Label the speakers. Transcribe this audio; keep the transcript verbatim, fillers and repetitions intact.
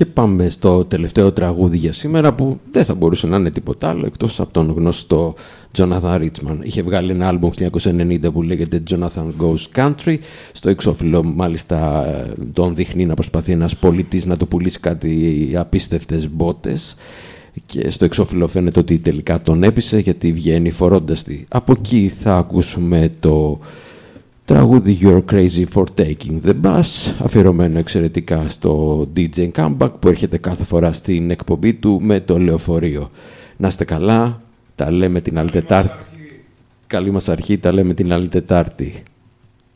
Speaker 1: Και πάμε στο τελευταίο τραγούδι για σήμερα, που δεν θα μπορούσε να είναι τίποτα άλλο εκτός από τον γνωστό Jonathan Richman. Είχε βγάλει ένα άλμπουμ χίλια εννιακόσια ενενήντα που λέγεται Jonathan Goes Country. Στο εξώφυλλο μάλιστα τον δείχνει να προσπαθεί ένας πολίτης να το πουλήσει κάτι απίστευτες μπότες. Και στο εξώφυλλο φαίνεται ότι τελικά τον έπεισε, γιατί βγαίνει φορώντας τη. Από εκεί θα ακούσουμε το τραγούδι You're Crazy for Taking the Bus, αφιερωμένο εξαιρετικά στο ντι τζέι Comeback που έρχεται κάθε φορά στην εκπομπή του με το λεωφορείο. Να είστε καλά, τα λέμε την άλλη Τετάρτη. Καλή μας αρχή, τα λέμε την άλλη Τετάρτη.